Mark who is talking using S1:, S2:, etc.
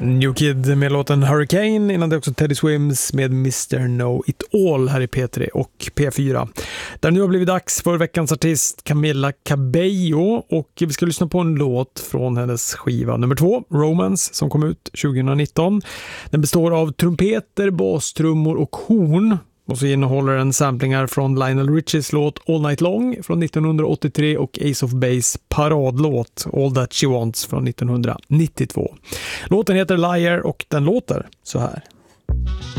S1: New Kid med låten Hurricane, innan det också Teddy Swims med Mr. Know It All här i P3 och P4. Där nu har blivit dags för veckans artist Camila Cabello, och vi ska lyssna på en låt från hennes skiva nummer 2, Romance, som kom ut 2019. Den består av trumpeter, bastrummor och horn. Och så innehåller den samplingar från Lionel Richies låt All Night Long från 1983 och Ace of Base paradlåt All That She Wants från 1992. Låten heter Liar och den låter så här.